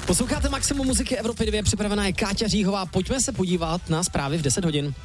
Posloucháte Maximum muziky Evropy 2, připravená je Káťa Říhová. Pojďme se podívat na zprávy v 10 hodin.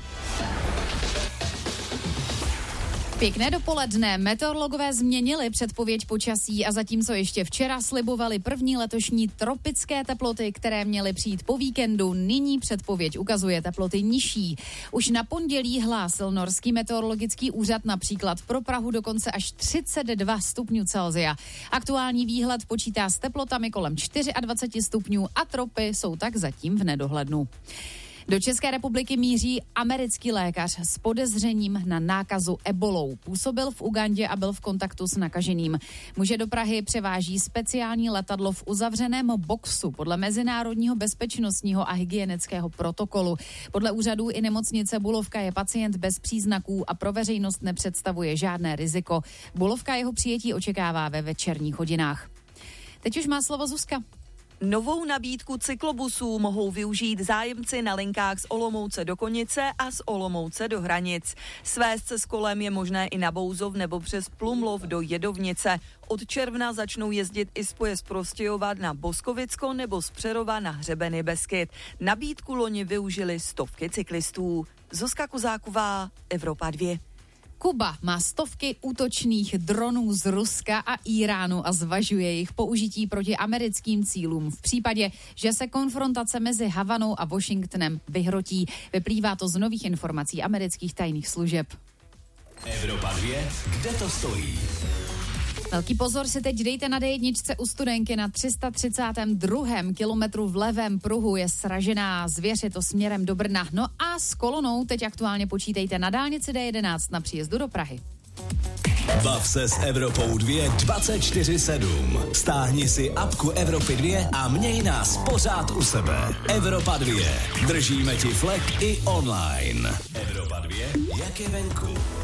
Pěkné dopoledne. Meteorologové změnili předpověď počasí a zatímco ještě včera slibovali první letošní tropické teploty, které měly přijít po víkendu, nyní předpověď ukazuje teploty nižší. Už na pondělí hlásil norský meteorologický úřad například pro Prahu dokonce až 32 stupňů Celsia. Aktuální výhled počítá s teplotami kolem 24 stupňů a tropy jsou tak zatím v nedohlednu. Do České republiky míří americký lékař s podezřením na nákazu ebolou. Působil v Ugandě a byl v kontaktu s nakaženým. Muže do Prahy převáží speciální letadlo v uzavřeném boxu podle mezinárodního bezpečnostního a hygienického protokolu. Podle úřadů i nemocnice Bulovka je pacient bez příznaků a pro veřejnost nepředstavuje žádné riziko. Bulovka jeho přijetí očekává ve večerních hodinách. Teď už má slovo Zuzka. Novou nabídku cyklobusů mohou využít zájemci na linkách z Olomouce do Konice a z Olomouce do Hranic. Svést se s kolem je možné i na Bouzov nebo přes Plumlov do Jedovnice. Od června začnou jezdit i spoje z Prostějova na Boskovicko nebo z Přerova na Hřebeny Beskyd. Nabídku loni využili stovky cyklistů. Zuzka Kozáková, Evropa 2. Kuba má stovky útočných dronů z Ruska a Iránu a zvažuje jejich použití proti americkým cílům v případě, že se konfrontace mezi Havanou a Washingtonem vyhrotí. Vyplývá to z nových informací amerických tajných služeb. Evropa 2, kde to stojí? Velký pozor si teď dejte na D1 u Studenky na 332. kilometru v levém pruhu je sražená zvěř, je to směrem do Brna. No a s kolonou teď aktuálně počítejte na dálnici D11 na příjezdu do Prahy. Bav se s Evropou 2 24/7. Stáhni si apku Evropy 2 a měj nás pořád u sebe. Evropa 2. Držíme ti flek i online. Evropa 2, jak je venku.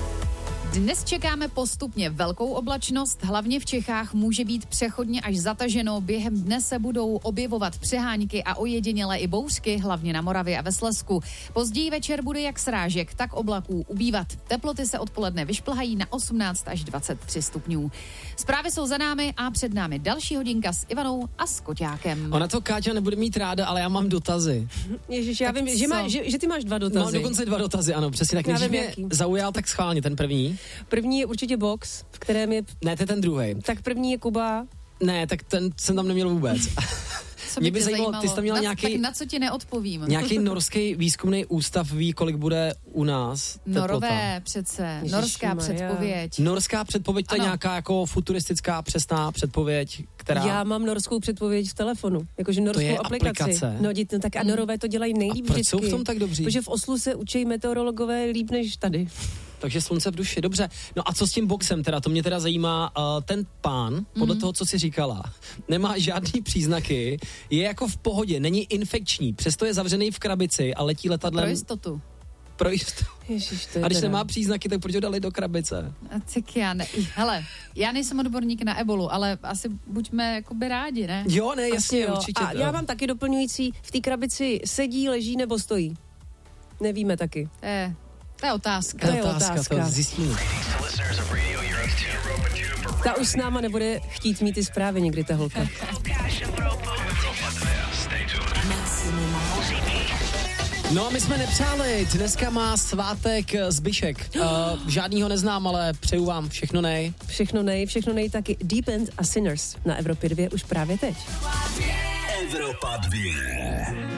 Dnes čekáme postupně velkou oblačnost, hlavně v Čechách může být přechodně až zataženo. Během dne se budou objevovat přehánky a ojediněle i bouřky, hlavně na Moravě a ve Slezsku. Později večer bude jak srážek, tak oblaků ubývat. Teploty se odpoledne vyšplhají na 18 až 23 stupňů. Zprávy jsou za námi a před námi další hodinka s Ivanou a s Koťákem. Ona to Káťa nebude mít ráda, ale já mám dotazy. Ježiš, já vím, že ty máš 2 dotazy. Mám dokonce 2 dotazy, ano, přesně tak. Než mě zaujal, tak schválně ten první. První je určitě box, v kterém je... Ne, to je ten druhý. Tak první je Kuba. Ne, tak ten jsem tam neměl vůbec. Co mě by zajímalo, ty jsi tam měl tak na co ti neodpovím? Nějaký norský výzkumný ústav ví, kolik bude u nás teplota. Norové přece, norská předpověď. Norská předpověď, to je nějaká jako futuristická přesná předpověď, která... Já mám norskou předpověď v telefonu, jakože norskou aplikaci. No tak a Norové to dělají nejlíp vždycky. Jsou v tom tak dobří? Protože v Oslu se učí meteorologové líp než tady. Takže slunce v duši, dobře. No a co s tím boxem teda, to mě teda zajímá, ten pán, podle toho, co jsi říkala, nemá žádný příznaky, je jako v pohodě, není infekční, přesto je zavřený v krabici a letí letadlem... Pro jistotu. Ježiš, a když nemá příznaky, tak proč ho dali do krabice? Tak já nejsem odborník na ebolu, ale asi buďme jakoby rádi, ne? Jo, ne, jasně, určitě. A já mám taky doplňující, v té krabici sedí, leží nebo stojí? Nevíme taky. To je otázka. To zjistíme. Ta už s náma nebude chtít mít ty zprávy někdy, ta holka. No a my jsme nepřáli, dneska má svátek Zbyšek. Žádnýho neznám, ale přeju vám všechno nej. Všechno nej, taky Deep End a Sinners na Evropě 2 už právě teď. Evropa 2.